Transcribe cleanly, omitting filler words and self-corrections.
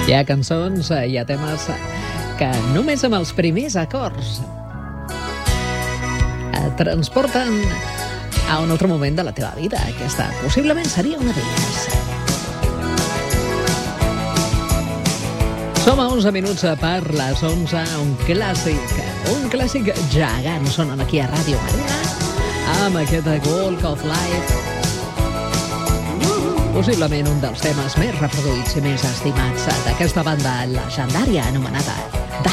Hi ha cançons, hi ha temes que només amb els primers acords et transporten a un altre moment de la teva vida. Aquesta possiblement seria una d'elles. Som a 11 minuts per les 11, un clàssic gegant sonen aquí a Ràdio Marina amb aquest Walk of Life, possiblement un dels temes més reproduïts i més estimats d'aquesta banda legendària anomenada